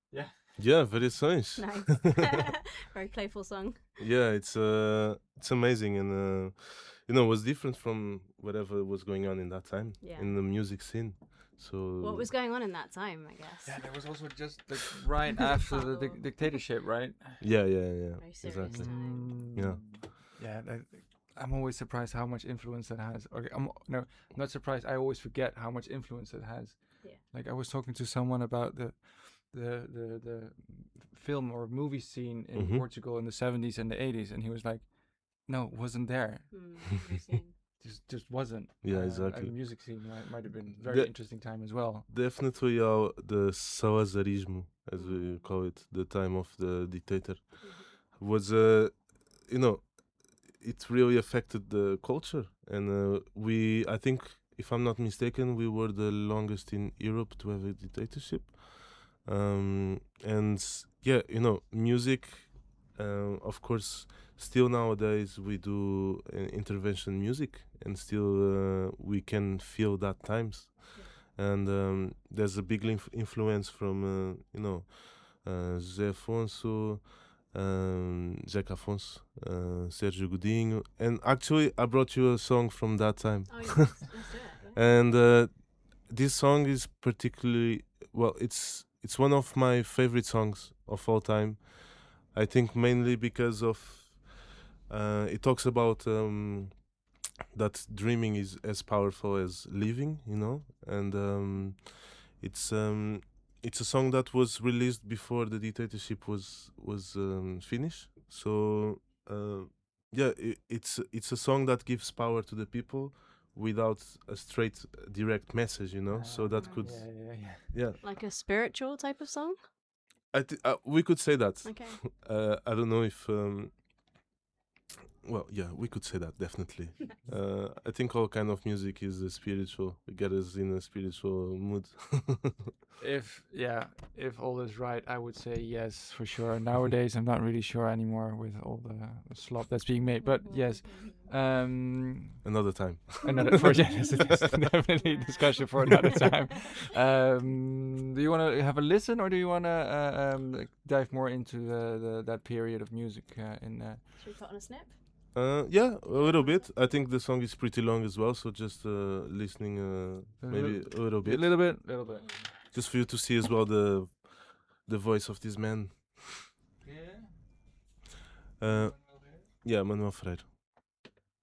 Yeah. Yeah, Variações. Nice. Very playful song. Yeah, it's amazing, and it was different from whatever was going on in that time Yeah. in the music scene. So What was going on in that time, I guess? Yeah, there was also just like right after the Follow. dictatorship, right? yeah, Very serious exactly. time. Yeah. Yeah, I'm always surprised how much influence that has. Okay, I'm not surprised. I always forget how much influence it has. Yeah. Like I was talking to someone about the film or movie scene in Mhm. Portugal in the 70s and the 80s, and he was like, "No, it wasn't there. We've seen. Just wasn't." Yeah, And exactly. the music scene might have been very The- interesting time as well. Definitely the Salazarismo, as we call it, the time of the dictator, was it really affected the culture, and I think, if I'm not mistaken, we were the longest in Europe to have a dictatorship. And yeah, music, of course, still nowadays we do intervention music, and still we can feel that times. And there's a big influence from José Afonso, Zeca Afonso, Sérgio Godinho, and actually I brought you a song from that time. Oh, yes. Let's do it. Yeah. And this song is particularly it's one of my favorite songs of all time. I think mainly because of it talks about that dreaming is as powerful as living, and it's a song that was released before the dictatorship was finished. So yeah, it's a song that gives power to the people without a straight direct message, so that could yeah Like a spiritual type of song? we could say that. Okay. I don't know if well, yeah, we could say that definitely. I think all kind of music is spiritual. It get us in a spiritual mood. If all is right, I would say yes for sure. Nowadays, I'm not really sure anymore with all the slop that's being made, but yes. Another time. Another for yes, it's definitely discussion for another time. Do you want to have a listen, or do you want to like dive more into that period of music in? Should we put on a snip? Yeah, a little bit. I think the song is pretty long as well, so just listening maybe a little A bit, little bit. just for you to see as well the voice of this man. Yeah. Yeah, Manuel Freire.